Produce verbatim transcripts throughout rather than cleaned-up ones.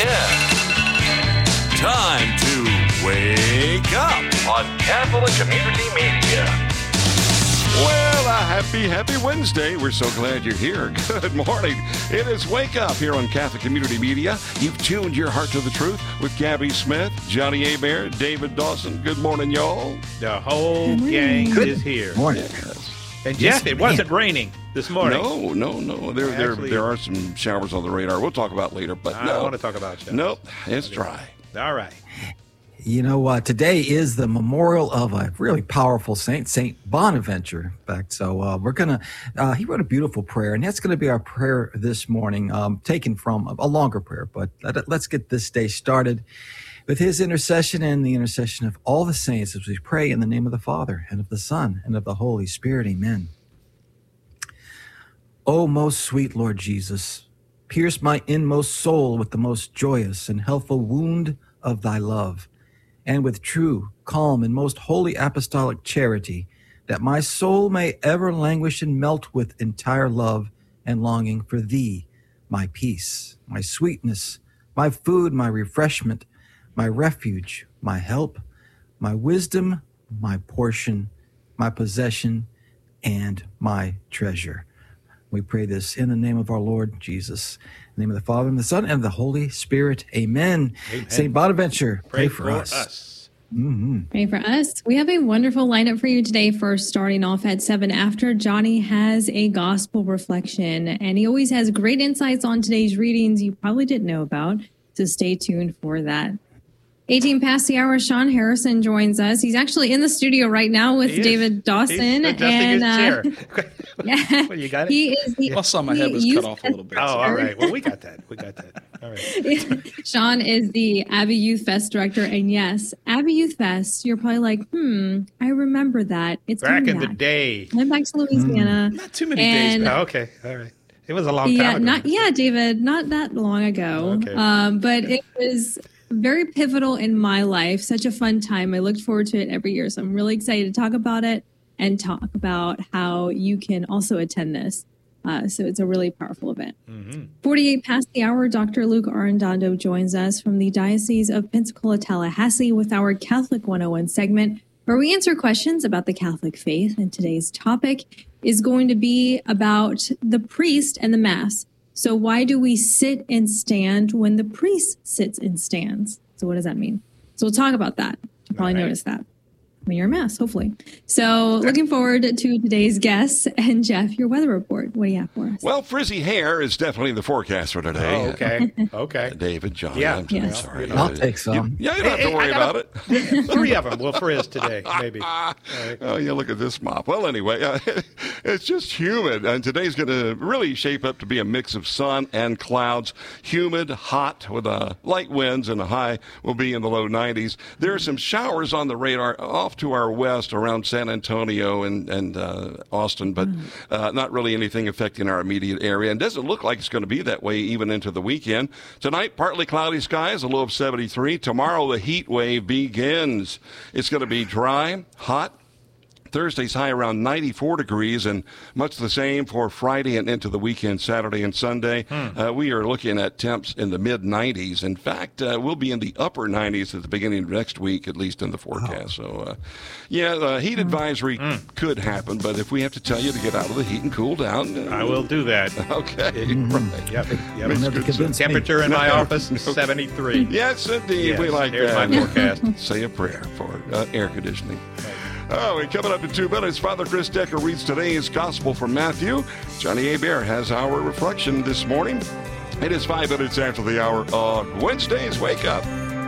yeah. Time to wake up on Catholic Community Media. Well, a happy, happy Wednesday. We're so glad you're here. Good morning. It is Wake Up here on Catholic Community Media. You've tuned your heart to the truth with Gabby Smith, Johnny Hebert, David Dawson. Good morning, y'all. The whole gang Good is here. Morning. Yes. And Yes, Jeff, it man. wasn't raining this morning. No, no, no. There, there, Actually- there are some showers on the radar. We'll talk about later, but I no. don't want to talk about showers. Nope, it's dry. All right. You know, uh, today is the memorial of a really powerful saint, Saint Bonaventure. In fact, so uh, we're going to, uh, he wrote a beautiful prayer, and that's going to be our prayer this morning, um, taken from a, a longer prayer. But let, let's get this day started with his intercession and the intercession of all the saints as we pray in the name of the Father, and of the Son, and of the Holy Spirit. Amen. O most sweet Lord Jesus, pierce my inmost soul with the most joyous and healthful wound of thy love, and with true, calm, and most holy apostolic charity, that my soul may ever languish and melt with entire love and longing for thee, my peace, my sweetness, my food, my refreshment, my refuge, my help, my wisdom, my portion, my possession, and my treasure. We pray this in the name of our Lord Jesus. In the name of the Father, and the Son, and the Holy Spirit. Amen. Amen. Saint Bonaventure, pray, Pray for, for us. us. Mm-hmm. Pray for us. We have a wonderful lineup for you today. First, starting off at seven after, Johnny has a gospel reflection, and he always has great insights on today's readings you probably didn't know about, so stay tuned for that. eighteen past the hour, Sean Harrison joins us. He's actually in the studio right now with He is. David Dawson. He's adjusting and his uh, chair. yeah, What, you got it? he is the, I saw my he head was cut used off a little bit. Oh, all right. Well, we got that. We got that. All right. Sean is the Abbey Youth Fest director, and yes, Abbey Youth Fest. You're probably like, hmm, I remember that. It's Back coming in the back. day. I'm back to Louisiana. Not too many And- days. Oh, okay. All right. It was a long time Yeah, ago. not yeah, David, not that long ago. Okay. Um, but it was very pivotal in my life. Such a fun time. I looked forward to it every year, so I'm really excited to talk about it and talk about how you can also attend this. Uh, so it's a really powerful event. Mm-hmm. forty-eight past the hour, Doctor Luke Arredondo joins us from the Diocese of Pensacola, Tallahassee with our Catholic one oh one segment, where we answer questions about the Catholic faith. And today's topic is going to be about the priest and the Mass. So why do we sit and stand when the priest sits and stands? So what does that mean? So we'll talk about that. You probably All right. noticed that when you're in Mass, hopefully. So looking forward to today's guests. And Jeff, your weather report. What do you have for us? Well, frizzy hair is definitely the forecast for today. Oh, okay. Okay. Uh, David, John, Yeah. I'm so Yes. sorry. I'll Uh, take some. you- yeah, you don't have Hey, to worry I about gotta- it. Three of them. Well, frizz today, maybe. All right. Oh, yeah, look at this mop. Well, anyway, uh, it's just humid, and today's going to really shape up to be a mix of sun and clouds. Humid, hot, with uh, light winds, and a high will be in the low nineties. There are some showers on the radar off to our west around San Antonio and, and uh, Austin, but uh, not really anything affecting our immediate area, and doesn't look like it's going to be that way even into the weekend. Tonight, partly cloudy skies, a low of seventy-three. Tomorrow, the heat wave begins. It's going to be dry, hot. Thursday's high around ninety-four degrees, and much the same for Friday and into the weekend, Saturday and Sunday. Hmm. Uh, we are looking at temps in the mid nineties. In fact, uh, we'll be in the upper nineties at the beginning of next week, at least in the forecast. So, uh, yeah, the heat advisory Hmm. could happen, but if we have to tell you to get out of the heat and cool down, uh, I will do that. Okay, right. Yep. Yep. Makes Never good sense. convinced me. Temperature in my office, seventy-three. Yes, indeed. Yes, We like here's that. my forecast. Say a prayer for uh, air conditioning. Oh, and coming up in two minutes, Father Chris Decker reads today's Gospel from Matthew. Johnny Hebert has our reflection this morning. It is five minutes after the hour on Wednesday's Wake Up.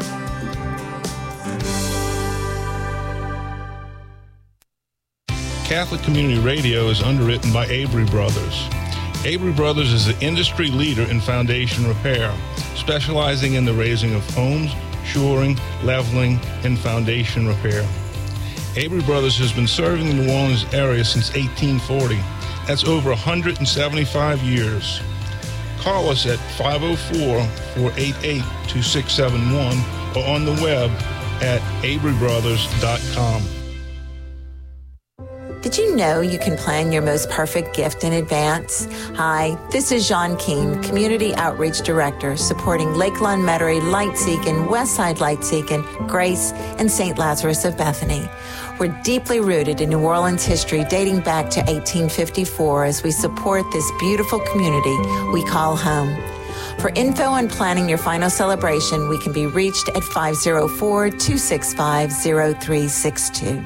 Catholic Community Radio is underwritten by Avery Brothers. Avery Brothers is the industry leader in foundation repair, specializing in the raising of homes, shoring, leveling, and foundation repair. Avery Brothers has been serving the New Orleans area since eighteen forty. That's over one hundred seventy-five years. Call us at five oh four, four eight eight, two six seven one or on the web at avery brothers dot com. Did you know you can plan your most perfect gift in advance? Hi, this is Jean Keene, Community Outreach Director, supporting Lakeland, Metairie, Lightseekin, Westside Lightseekin, Grace, and Saint Lazarus of Bethany. We're deeply rooted in New Orleans history dating back to eighteen fifty-four as we support this beautiful community we call home. For info on planning your final celebration, we can be reached at five oh four, two six five, oh three six two.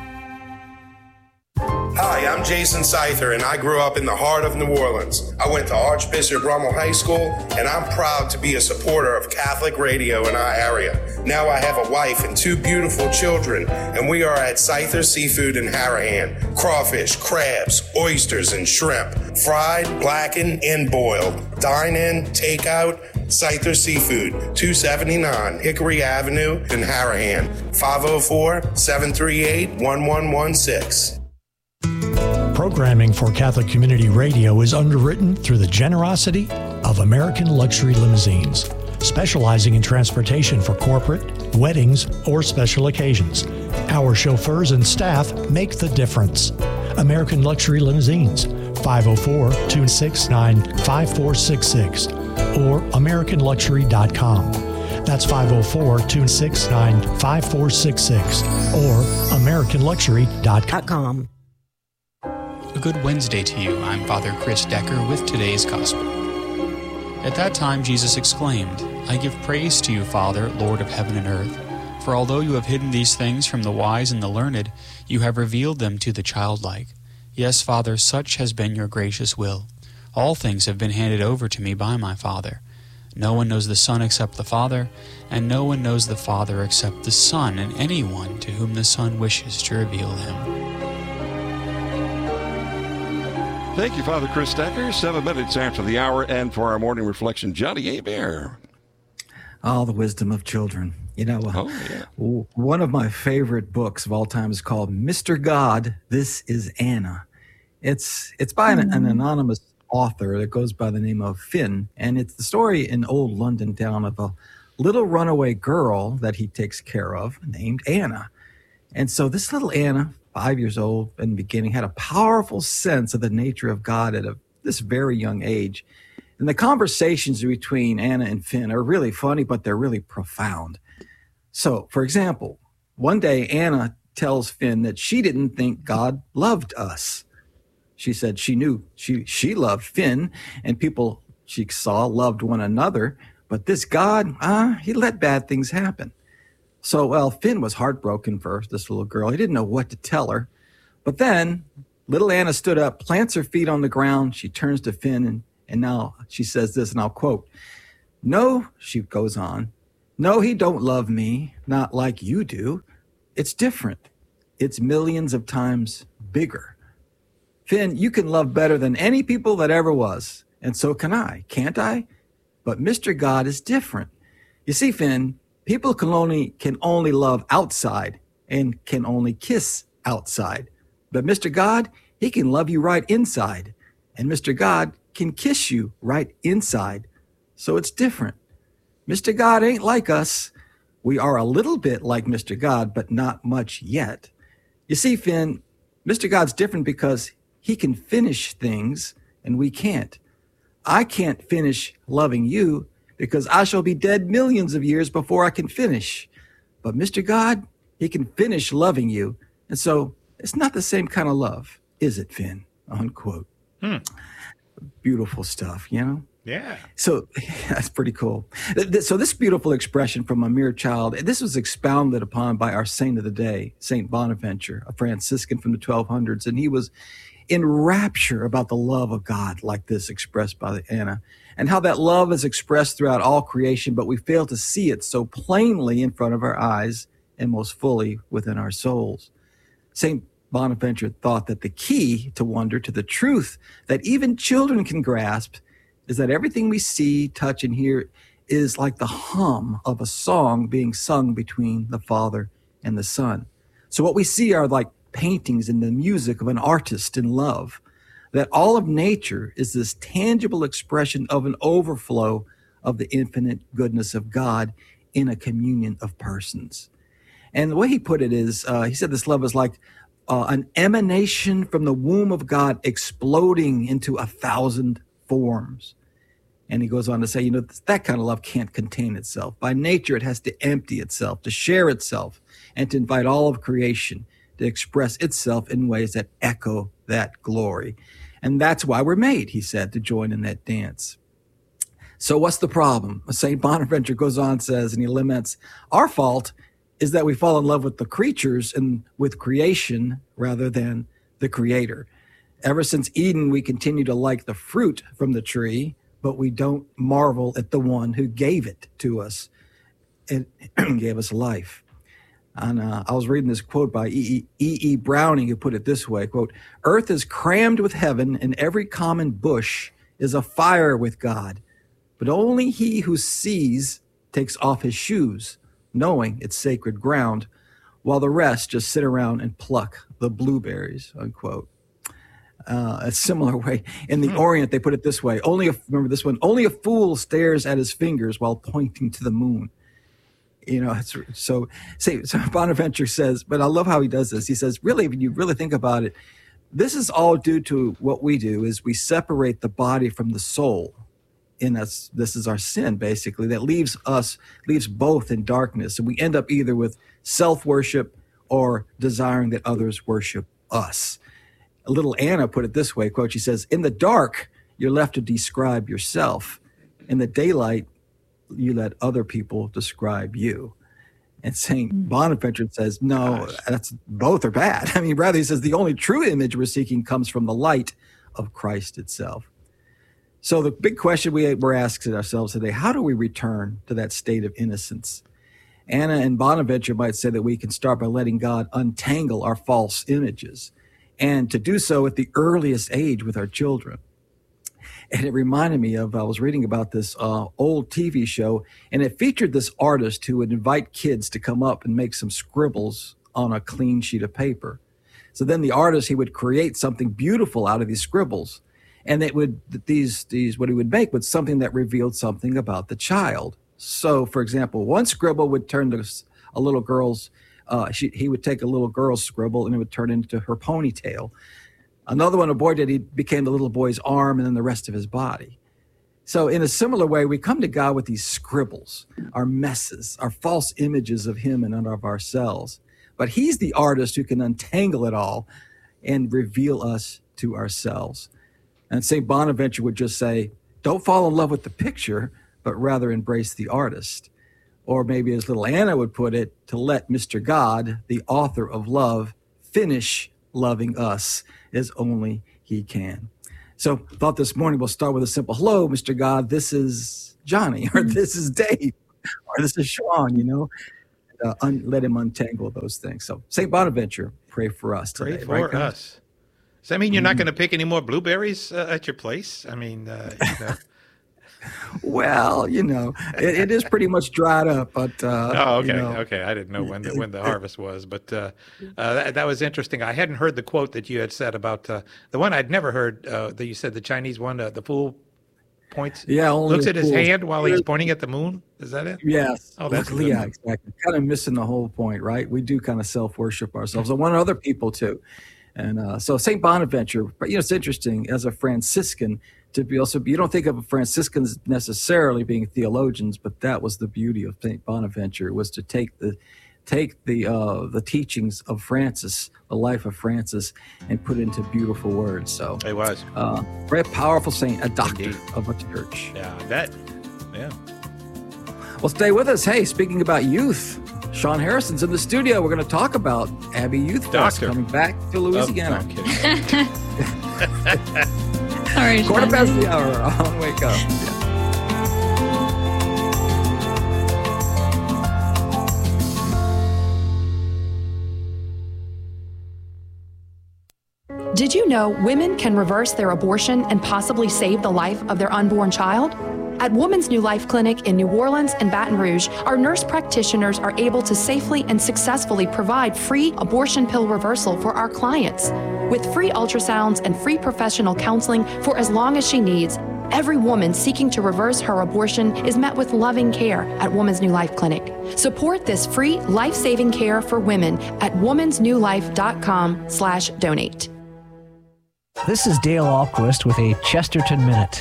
Hi, I'm Jason Seither, and I grew up in the heart of New Orleans. I went to Archbishop Rummel High School, and I'm proud to be a supporter of Catholic radio in our area. Now I have a wife and two beautiful children, and we are at Seither Seafood in Harahan. Crawfish, crabs, oysters, and shrimp. Fried, blackened, and boiled. Dine in, take out. Seither Seafood, two seventy-nine Hickory Avenue in Harahan. five oh four, seven three eight, one one one six. Programming for Catholic Community Radio is underwritten through the generosity of American Luxury Limousines, specializing in transportation for corporate, weddings, or special occasions. Our chauffeurs and staff make the difference. American Luxury Limousines, five oh four, two six nine, five four six six, or American Luxury dot com. That's five oh four, two six nine, five four six six, or American Luxury dot com. A good Wednesday to you. I'm Father Chris Decker with today's Gospel. At that time Jesus exclaimed, I give praise to you, Father, Lord of heaven and earth, for although you have hidden these things from the wise and the learned, you have revealed them to the childlike. Yes, Father, such has been your gracious will. All things have been handed over to me by my Father. No one knows the Son except the Father, and no one knows the Father except the Son, and anyone to whom the Son wishes to reveal him. Thank you, Father Chris Decker. Seven minutes after the hour, and for our morning reflection, Johnny Hebert. All the wisdom of children. You know, uh, oh, yeah. one of my favorite books of all time is called Mister God, This is Anna. It's it's by an, an anonymous author that goes by the name of Finn, and it's the story in old London town of a little runaway girl that he takes care of named Anna. And so this little Anna, five years old in the beginning, had a powerful sense of the nature of God at a, this very young age. And the conversations between Anna and Finn are really funny, but they're really profound. So, for example, one day Anna tells Finn that she didn't think God loved us. She said she knew she, she loved Finn, and people she saw loved one another, but this God, ah, uh, he let bad things happen. So, well, Finn was heartbroken for this little girl. He didn't know what to tell her. But then little Anna stood up, plants her feet on the ground. She turns to Finn, and, and now she says this, and I'll quote, No, she goes on, no, he don't love me, not like you do. It's different. It's millions of times bigger. Finn, you can love better than any people that ever was, and so can I, can't I? But Mister God is different. You see, Finn, people can only can only love outside and can only kiss outside. But Mister God, he can love you right inside. And Mister God can kiss you right inside. So it's different. Mister God ain't like us. We are a little bit like Mister God, but not much yet. You see, Finn, Mister God's different because he can finish things and we can't. I can't finish loving you because I shall be dead millions of years before I can finish. But Mister God, he can finish loving you. And so it's not the same kind of love, is it, Finn? Unquote. Hmm. Beautiful stuff, you know? Yeah. So that's pretty cool. So this beautiful expression from a mere child, this was expounded upon by our saint of the day, Saint Bonaventure, a Franciscan from the twelve hundreds. And he was in rapture about the love of God like this expressed by Anna, and how that love is expressed throughout all creation, but we fail to see it so plainly in front of our eyes and most fully within our souls. Saint Bonaventure thought that the key to wonder, to the truth that even children can grasp, is that everything we see, touch, and hear is like the hum of a song being sung between the Father and the Son. So what we see are like paintings and the music of an artist in love, that all of nature is this tangible expression of an overflow of the infinite goodness of God in a communion of persons. And the way he put it is, uh, he said this love is like uh, an emanation from the womb of God exploding into a thousand forms. And he goes on to say, you know, that kind of love can't contain itself. By nature, it has to empty itself, to share itself, and to invite all of creation to express itself in ways that echo that glory. And that's why we're made, he said, to join in that dance. So what's the problem? Saint Bonaventure goes on, says, and he laments, our fault is that we fall in love with the creatures and with creation rather than the creator. Ever since Eden, we continue to like the fruit from the tree, but we don't marvel at the one who gave it to us and gave us life. And uh, I was reading this quote by E E Browning, who put it this way, quote, earth is crammed with heaven, and every common bush is afire with God. But only he who sees takes off his shoes, knowing it's sacred ground, while the rest just sit around and pluck the blueberries, unquote. Uh, a similar way, in the Orient, they put it this way. Only a, remember this one, only a fool stares at his fingers while pointing to the moon. You know, it's, so, say, so Bonaventure says, but I love how he does this. He says, really, when you really think about it, this is all due to what we do is we separate the body from the soul. In us, this is our sin, basically, that leaves us, leaves both in darkness. And we end up either with self-worship or desiring that others worship us. Little Anna put it this way, quote, she says, in the dark, you're left to describe yourself. In the daylight, you let other people describe you. And Saint Bonaventure says, no, Gosh. that's both are bad. I mean, rather, he says, the only true image we're seeking comes from the light of Christ itself. So the big question we, we're asking ourselves today, how do we return to that state of innocence? Anna and Bonaventure might say that we can start by letting God untangle our false images, and to do so at the earliest age with our children. And it reminded me of, I was reading about this uh, old T V show, and it featured this artist who would invite kids to come up and make some scribbles on a clean sheet of paper. So then the artist, he would create something beautiful out of these scribbles. And it would, these, these, what he would make was something that revealed something about the child. So, for example, one scribble would turn to a little girl's, uh, she, he would take a little girl's scribble and it would turn into her ponytail. Another one, a boy did, he became the little boy's arm and then the rest of his body. So in a similar way, we come to God with these scribbles, our messes, our false images of him and of ourselves. But he's the artist who can untangle it all and reveal us to ourselves. And Saint Bonaventure would just say, don't fall in love with the picture, but rather embrace the artist. Or maybe as little Anna would put it, to let Mister God, the author of love, finish loving us as only he can. So I thought this morning we'll start with a simple, hello, Mister God, this is Johnny, or this is Dave, or this is Sean, you know. Uh, un- let him untangle those things. So Saint Bonaventure, pray for us today. Pray for right, us. Does that mean you're not going to pick any more blueberries uh, at your place? I mean, uh, you know. Well, you know, it, it is pretty much dried up, but uh, oh, okay, you know. okay. I didn't know when the, when the harvest was, but uh, uh, that, that was interesting. I hadn't heard the quote that you had said about uh, the one I'd never heard uh, that you said the Chinese one, uh, the fool points. Yeah, only looks at his fool. hand while he's pointing at the moon. Is that it? Yes. Oh, that's Luckily, yeah, exactly. Kind of missing the whole point, right? We do kind of self-worship ourselves and one other people too. And uh, so Saint Bonaventure, but you know, it's interesting as a Franciscan to be also, you don't think of Franciscans necessarily being theologians, but that was the beauty of Saint Bonaventure, was to take the take the uh, the teachings of Francis, the life of Francis, and put it into beautiful words. So it was uh, very powerful saint, a doctor Indeed. of a church. Yeah, that. Yeah. Well, stay with us. Hey, speaking about youth, Sean Harrison's in the studio. We're going to talk about Abbey Youth Fest coming back to Louisiana. Oh, no, I'm kidding. Sorry, Quarter Sean. past the hour on Wake Up. Yeah. Did you know women can reverse their abortion and possibly save the life of their unborn child? At Woman's New Life Clinic in New Orleans and Baton Rouge, our nurse practitioners are able to safely and successfully provide free abortion pill reversal for our clients. With free ultrasounds and free professional counseling for as long as she needs, every woman seeking to reverse her abortion is met with loving care at Woman's New Life Clinic. Support this free life-saving care for women at womans new life dot com slash donate. This is Dale Ahlquist with a Chesterton Minute.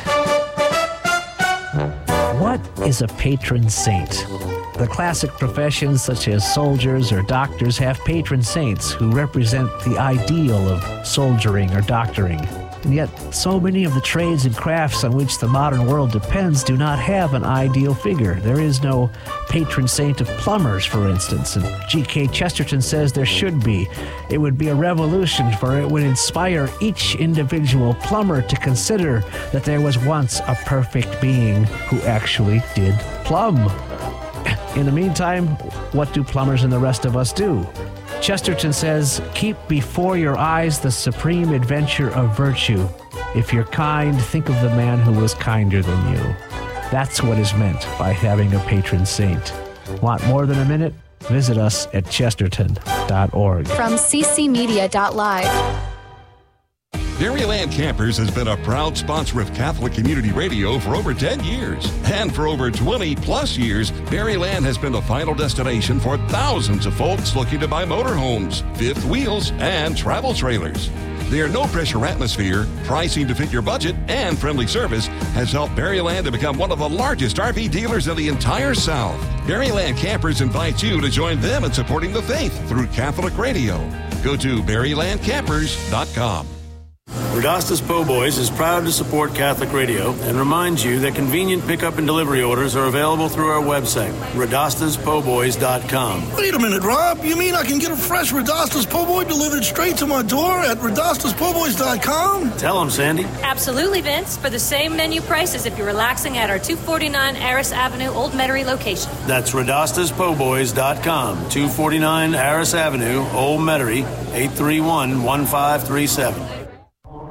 What is a patron saint? The classic professions such as soldiers or doctors have patron saints who represent the ideal of soldiering or doctoring. And yet, so many of the trades and crafts on which the modern world depends do not have an ideal figure. There is no patron saint of plumbers, for instance, and G K Chesterton says there should be. It would be a revolution, for it would inspire each individual plumber to consider that there was once a perfect being who actually did plumb. In the meantime, what do plumbers and the rest of us do? Chesterton says, keep before your eyes the supreme adventure of virtue. If you're kind, think of the man who was kinder than you. That's what is meant by having a patron saint. Want more than a minute? Visit us at chesterton dot org. From c c media dot live. Dairyland Campers has been a proud sponsor of Catholic Community Radio for over ten years. And for over twenty plus years, Dairyland has been the final destination for thousands of folks looking to buy motorhomes, fifth wheels, and travel trailers. Their no-pressure atmosphere, pricing to fit your budget, and friendly service has helped Berryland to become one of the largest R V dealers in the entire South. Berryland Campers invites you to join them in supporting the faith through Catholic Radio. Go to berryland campers dot com. Radastas Po' Boys is proud to support Catholic Radio and reminds you that convenient pickup and delivery orders are available through our website, radastas po boys dot com. Wait a minute, Rob. You mean I can get a fresh Radastas Po' Boy delivered straight to my door at radastas po boys dot com? Tell them, Sandy. Absolutely, Vince. For the same menu prices if you're relaxing at our two forty-nine Aris Avenue, Old Metairie location. That's radastas po boys dot com, two forty-nine Aris Avenue, Old Metairie, eight three one, one five three seven.